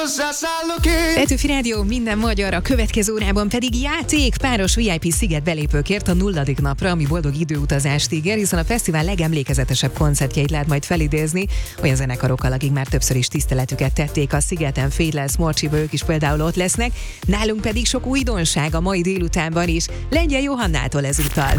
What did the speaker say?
Petőfi Rádió, minden magyar, a következő órában pedig játék, páros VIP sziget belépőkért a 0. napra, ami boldog időutazást ígér, hiszen a fesztivál legemlékezetesebb koncertjeit lehet majd felidézni, olyan zenekarokkal, akik már többször is tiszteletüket tették a szigeten, Faithless, Morcsiba, ők is például ott lesznek, nálunk pedig sok újdonság a mai délutánban is, Lengyel Johannától ezúttal.